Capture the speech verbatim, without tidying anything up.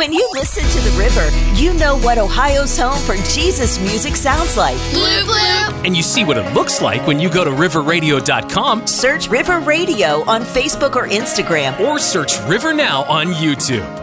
When you listen to The River, you know what Ohio's home for Jesus music sounds like. Bloop, bloop. And you see what it looks like when you go to river radio dot com. Search River Radio on Facebook or Instagram. Or search River Now on YouTube.